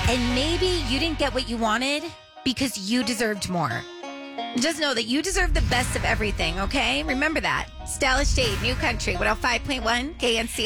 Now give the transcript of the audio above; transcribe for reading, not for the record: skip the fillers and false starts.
And maybe you didn't get what you wanted because you deserved more. Just know that you deserve the best of everything, okay? Remember that. Stylish Shade, New Country, 105.1 KNC.